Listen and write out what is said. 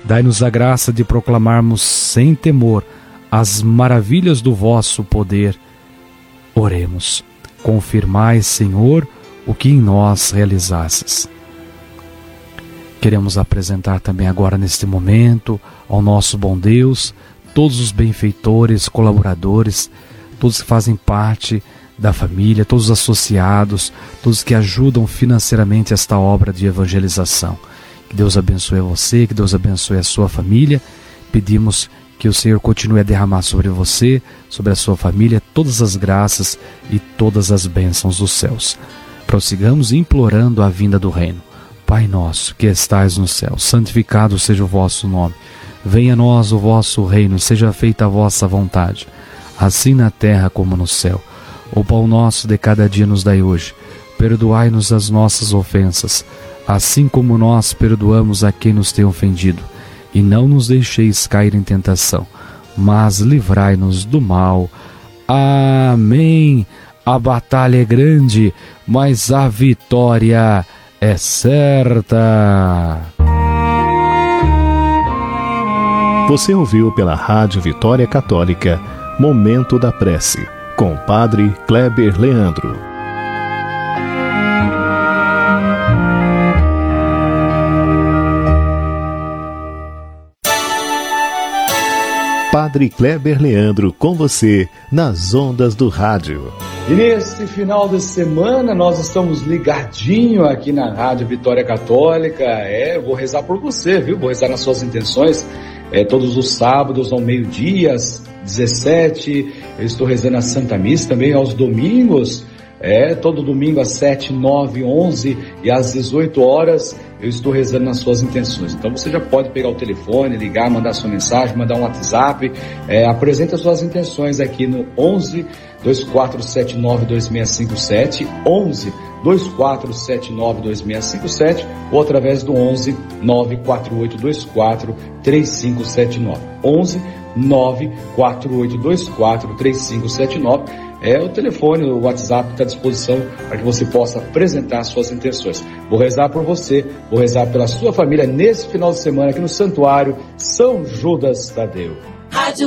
Dai-nos a graça de proclamarmos sem temor as maravilhas do vosso poder. Oremos. Confirmai, Senhor, o que em nós realizasses. Queremos apresentar também agora, neste momento, ao nosso bom Deus, todos os benfeitores, colaboradores, todos que fazem parte da família, todos os associados, todos que ajudam financeiramente esta obra de evangelização. Que Deus abençoe você, que Deus abençoe a sua família. Pedimos que o Senhor continue a derramar sobre você, sobre a sua família, todas as graças e todas as bênçãos dos céus. Prossigamos implorando a vinda do reino. Pai nosso, que estais no céu, santificado seja o vosso nome. Venha a nós o vosso reino e seja feita a vossa vontade, assim na terra como no céu. O pão nosso de cada dia nos dai hoje. Perdoai-nos as nossas ofensas, assim como nós perdoamos a quem nos tem ofendido. E não nos deixeis cair em tentação, mas livrai-nos do mal. Amém. A batalha é grande, mas a vitória é certa. Você ouviu pela Rádio Vitória Católica, Momento da Prece, com o Padre Kleber Leandro. Padre Kleber Leandro com você nas ondas do rádio. E nesse final de semana nós estamos ligadinho aqui na Rádio Vitória Católica. Eu vou rezar por você, viu? Vou rezar nas suas intenções. Todos os sábados ao meio-dia, às 17, eu estou rezando a Santa Missa também aos domingos. Todo domingo às 7, 9, 11 e às 18 horas eu estou rezando nas suas intenções. Então você já pode pegar o telefone, ligar, mandar sua mensagem, mandar um WhatsApp, apresenta as suas intenções aqui no 11 2479 2657, 11 2479 2657 ou através do 11 94824 3579, 11 94824 3579. O telefone, o WhatsApp está à disposição para que você possa apresentar suas intenções. Vou rezar por você, vou rezar pela sua família nesse final de semana aqui no Santuário São Judas Tadeu. Rádio